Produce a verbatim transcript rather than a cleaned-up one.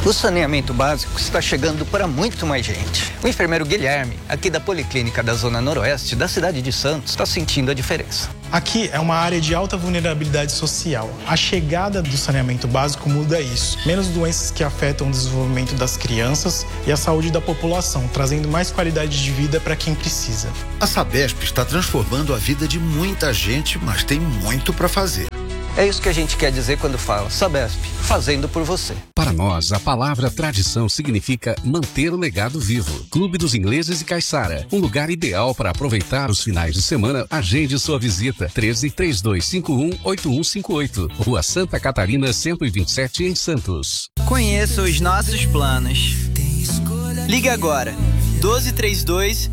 O saneamento básico está chegando para muito mais gente. O enfermeiro Guilherme, aqui da Policlínica da Zona Noroeste da cidade de Santos, está sentindo a diferença. Aqui é uma área de alta vulnerabilidade social. A chegada do saneamento básico muda isso. Menos doenças que afetam o desenvolvimento das crianças e a saúde da população, trazendo mais qualidade de vida para quem precisa. A Sabesp está transformando a vida de muita gente, mas tem muito para fazer. É isso que a gente quer dizer quando fala Sabesp, fazendo por você. Para nós, a palavra tradição significa manter o legado vivo. Clube dos Ingleses e Caiçara, um lugar ideal para aproveitar os finais de semana. Agende sua visita. treze, três dois cinco um, oito um cinco oito. Rua Santa Catarina, cento e vinte e sete, em Santos. Conheça os nossos planos. Ligue agora, doze trinta e dois,